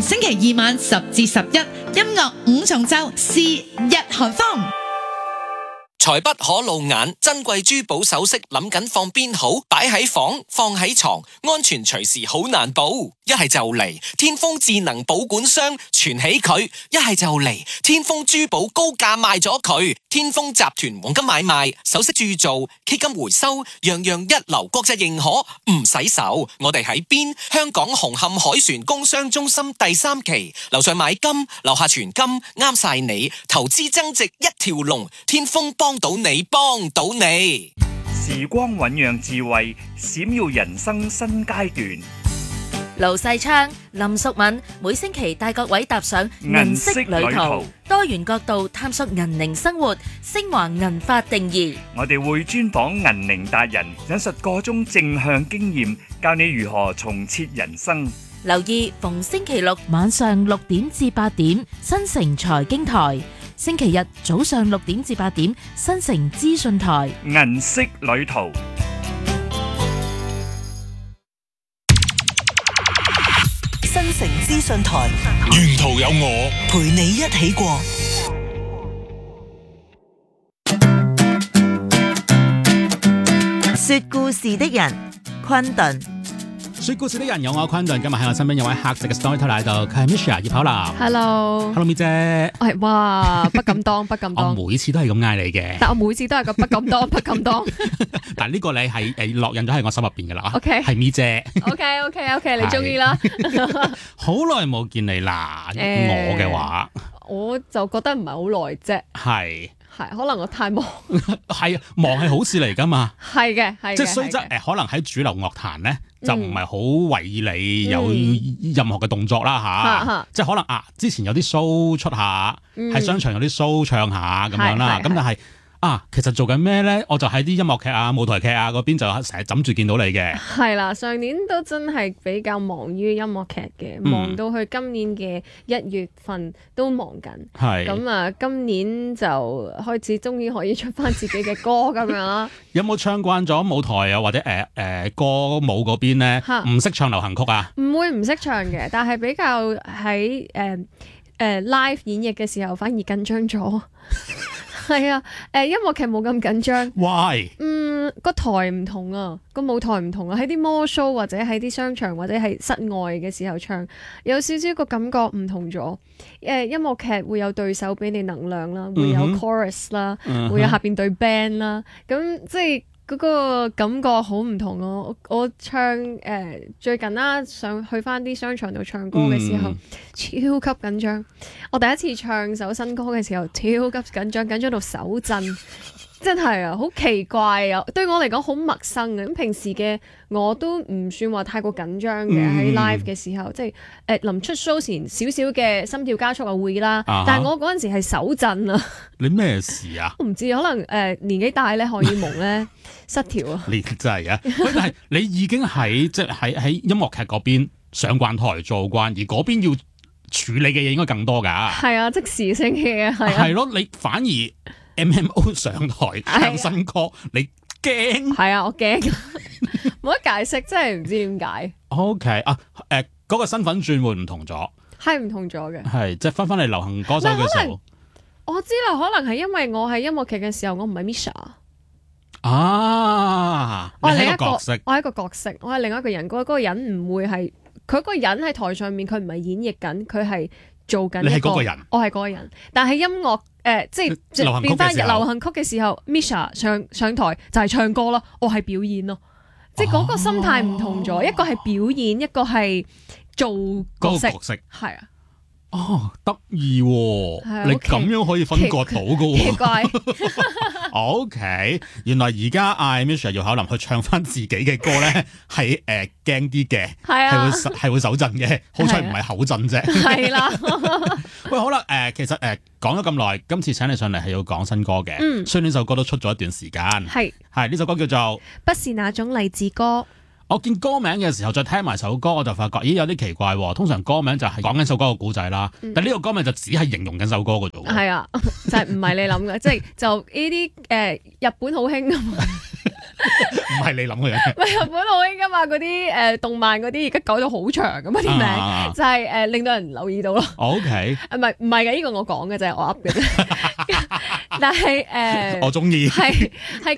星期二晚10至11，音樂五重奏，是日韓風。 財不可露眼，珍貴珠寶首飾諗緊放邊好？擺喺房，放喺床，安全隨時好難保。一係就嚟天風智能保管箱存起佢，一係就嚟天風珠寶高價賣咗佢。天風集團黃金買賣、首飾鑄造、基金回收，樣樣一流，國際認可，唔使愁。我哋喺邊？香港紅磡海船工商中心第3期，樓上買金，樓下存金，啱晒你。投資增值一條龍，天風幫到你，幫到你。 時光醞釀智慧，閃耀人生新階段。 盧世昌、林淑敏每星期帶各位踏上銀色旅途，多元角度探索銀齡生活，升華銀髮定義。 我哋會專訪銀齡達人，引述各種正向經驗，教你如何重設人生。 留意逢星期六晚上6點至8點，新城財經台；星期日早上6點至8點，新城資訊台。 銀色旅途。 新城資訊台， 沿途有我陪你一起過。說故事的人，昆頓。 說故事的人有我昆頓，今日喺我身邊有位黑色嘅 storyteller 喺度，佢係 Misha 葉巧琳。 Hello， 咪姐。 哇，不敢當，不敢當。 我每次都係咁嗌你嘅， 但我每次都係個不敢當，不敢當。 但係呢個你係落印咗喺我心入邊噶啦。 OK， 係咪姐。 OK， 你中意啦。 好耐冇見你啦，我嘅話， 我就覺得唔係好耐啫。係，可能我太忙。 係忙係好事嚟噶嘛。 係嘅， 即係雖則可能喺主流樂壇咧，就唔係好為意你有任何嘅動作啦嚇。即係可能之前有啲 show 出下，喺商場有啲 show 唱下咁樣啦。咁但係其實做緊咩咧？我就喺啲音樂劇啊、舞台劇啊嗰邊就成日枕住見到你嘅。係啦，上年都真係比較忙於音樂劇嘅，忙到去今年嘅1月份都忙緊。係咁今年就開始終於可以出翻自己嘅歌咁樣啦。 有冇唱慣咗舞台啊，或者歌舞嗰邊咧？唔識唱流行曲啊？ 唔會唔識唱嘅，但係比較喺live 演繹嘅時候反而緊張咗。係啊，音樂劇冇咁緊張。 Why？ 個台唔同啊，個舞台唔同啊，喺啲 mall show 或者喺啲商場或者係室外嘅時候唱，有少少個感覺唔同咗。音樂劇會有對手俾你能量啦，會有 chorus 啦，會有下邊對 band 啦，咁即係嗰個感覺好唔同咯。我唱最近啦，上去翻啲商場度唱歌嘅時候，超級緊張。我第一次唱首新歌嘅時候，超級緊張，緊張到手震，真係啊，好奇怪啊！對我嚟講好陌生啊。咁平時嘅我都唔算話太過緊張嘅，喺 live 嘅時候，即係臨出 show 前少少嘅心跳加速啊會啦，但係我嗰陣時係手震啊！ 你咩事啊？ 我唔知，可能年紀大咧，荷爾蒙咧失調啊！ 你真係啊！但係你已經喺音樂劇嗰邊上慣台做慣，而嗰邊要處理嘅嘢應該更多㗎。係啊， 即時性嘅係啊。 係咯，你反而 MMO 上台唱新歌，你驚？係啊， 我驚，冇得解釋，真係唔知點解。 OK 嗰個身份轉換唔同咗， 係唔同咗嘅。 係即係翻嚟流行歌手嘅時候。 我知啦，可能係因為我喺音樂劇嘅時候，我唔係 Misha。 我係另一個角色， 我係一個角色，我係另一個人。嗰個人唔會係佢，嗰個人喺台上面，佢唔係演繹緊，佢係做緊。你係嗰個人，我係嗰個人。但係音樂即係變翻流行曲嘅時候，Misha 上台就係唱歌咯，我係表演咯，即係嗰個心態唔同咗，一個係表演，一個係做角色，係啊。 得意喎！你咁樣可以分割到㗎喎， 奇怪。 OK， 原來而家Misha 要考慮去唱翻自己嘅歌咧，係驚啲嘅，係會手震嘅，好彩唔係口震啫。係啦。喂，好啦，其實講咗咁耐，今次請你上嚟係要講新歌嘅，所以呢首歌都出咗一段時間。係呢首歌叫做《 不是那種勵志歌》。 我見歌名嘅時候再聽埋首歌，我就發覺有啲奇怪喎。通常歌名就係講緊首歌嘅故仔啦，但呢個歌名就只係形容緊首歌嘅啫喎。係啊， 就係唔係你諗嘅，即係就呢啲日本好興㗎嘛。 唔係你諗嘅樣。 唔係日本好興噶嘛，嗰啲動漫嗰啲而家改到好長咁啊啲名，就係令到人留意到咯。 OK， 唔係嘅，呢個我講嘅啫，我噏嘅啫。但係我中意係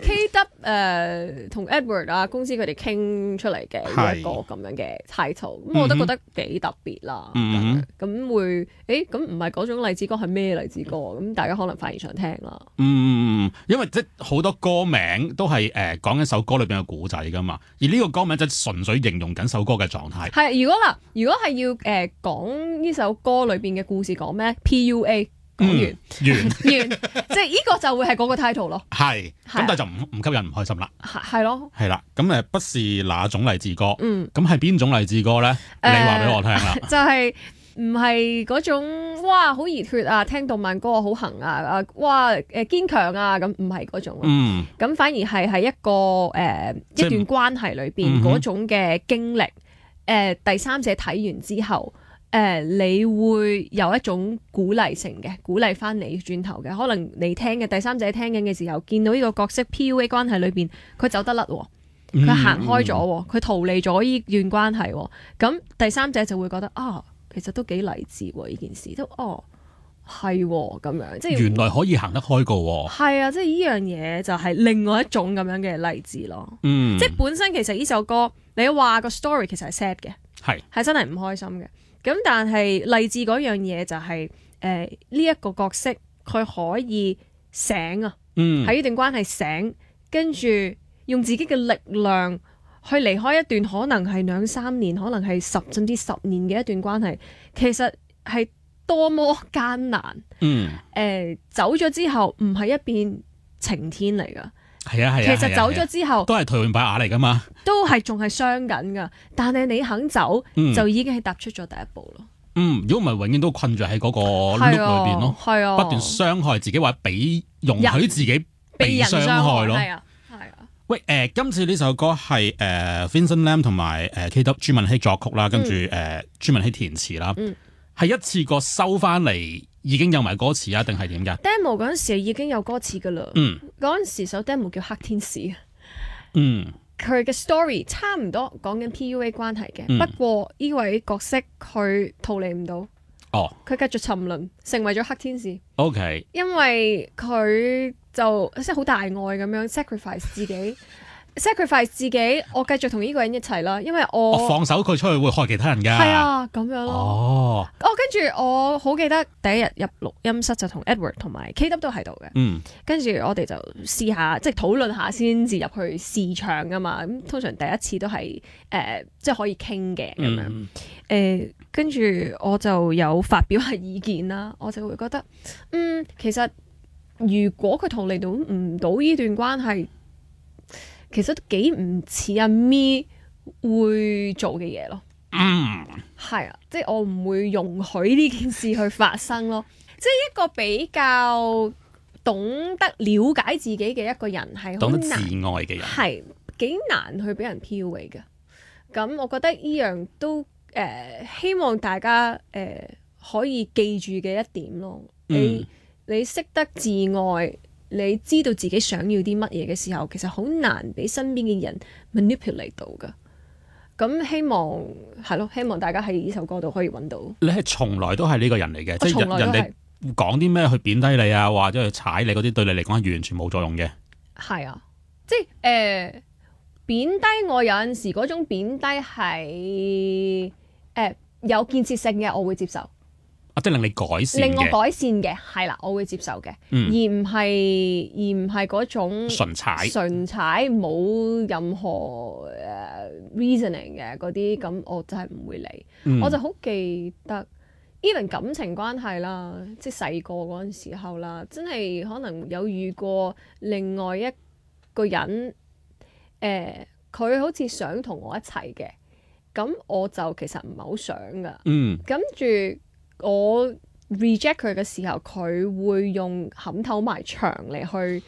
KW 同 Edward 啊公司佢哋傾出嚟嘅一個咁樣嘅 title，咁我都覺得幾特別啦。咁會咁唔係嗰種勵志歌係咩勵志歌？咁大家可能反而想聽啦。 因為即係好多歌名都係講緊首歌裏邊嘅故仔噶嘛，而呢個歌名就純粹形容緊首歌嘅狀態。 係如果係要講呢首歌裏邊嘅故事講咩 PUA。講完，即係呢個就會係嗰個 title 咯。係， 咁但係就唔吸引唔開心啦。 係咯。係啦， 咁不是那種勵志歌。咁係邊種勵志歌咧？你話俾我聽啦。就係唔係嗰種哇好熱血啊，聽動漫歌好行啊，哇堅強啊，咁唔係嗰種。咁反而係喺一段關係裏邊嗰種嘅經歷。第三者睇完之後。你會有一種鼓勵性嘅，鼓勵翻你轉頭嘅。可能你聽嘅第三者聽緊嘅時候，見到呢個角色 PUA 關係裏邊，佢走得甩，佢行開咗，佢逃離咗呢段關係。咁第三者就會覺得其實都幾勵志呢件事，都係咁樣，即係原來可以行得開個。 係啊，即係呢樣嘢就係另外一種咁樣嘅勵志咯。即係本身其實呢首歌，你話個 story 其實係 sad 嘅，係真係唔開心嘅。咁但係勵志嗰樣嘢就係呢一個角色佢可以醒啊，喺呢段關係醒，跟住用自己嘅力量去離開一段可能係2-3年，可能係甚至10年嘅一段關係，其實係多麼艱難。走咗之後唔係一片晴天嚟噶。係啊，其實走咗之後都係頹垣敗瓦嚟噶嘛， 都係仲係傷緊噶。但係你肯走，就已經係踏出咗第一步咯。 如果唔係，永遠都困住喺嗰個 loop 裏邊咯，不斷傷害自己或者容許自己被傷害咯。係啊。喂，今次呢首歌係Vincent Lam 同埋KW 朱文熙作曲啦，跟住朱文熙填詞啦，係一次過收翻嚟。已經有埋歌詞啊，定係點㗎 ？Demo 嗰陣時已經有歌詞㗎啦。嗰陣時首 Demo 叫《黑天使》。佢嘅 story 差唔多講緊 PUA 關係嘅，不過呢位角色佢逃離唔到。佢繼續沉淪，成為咗黑天使。 OK。因為佢就即係好大愛咁樣 sacrifice 自己。我繼續同呢個人一齊啦，因為我放手佢出去會害其他人㗎。 係啊，咁樣咯。跟住我好記得第一日入錄音室就同 Edward 同埋 KW 都喺度嘅。跟住我哋就試下即係討論下先至入去試唱㗎嘛。咁通常第一次都係即係可以傾嘅咁樣。跟住我就有發表下意見啦。我就會覺得其實如果佢逃離到唔到呢段關係，其實都幾唔似阿咪會做嘅嘢咯。係啊，即係我唔會容許呢件事去發生咯。即係一個比較懂得了解自己嘅一個人，係好難，懂得自愛嘅人，係幾難去俾人 PUA嘅。咁我覺得呢樣都希望大家可以記住嘅一點咯。你識得自愛。你知道自己想要啲乜嘢嘅時候，其實好難俾身邊嘅人 manipulate 到噶。咁希望大家喺呢首歌度可以揾到。你係從來都係呢個人嚟嘅，即係人哋講啲咩去貶低你啊，或者去踩你嗰啲，對你嚟講係完全冇作用嘅。係啊，即係貶低我有陣時嗰種貶低係有建設性嘅，我會接受。即係令你改善嘅，令我改善嘅，係啦，我會接受嘅，而唔係嗰種純踩冇任何reasoning 嘅嗰啲，咁我真係唔會理。我就好記得 even 感情關係啦，即係細個嗰陣時候啦，真係可能有遇過另外一個人，佢好似想同我一齊嘅，咁我就其實唔係好想噶，跟住。我 reject 佢嘅時候，佢會用冚頭埋牆嚟去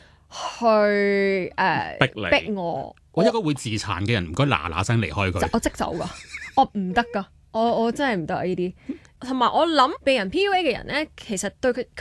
逼我。我一個會自殘嘅人，唔該嗱聲離開佢。我即走噶，我唔得噶，我真係唔得呢啲。同埋我諗被人 PUA 嘅人咧，其實對佢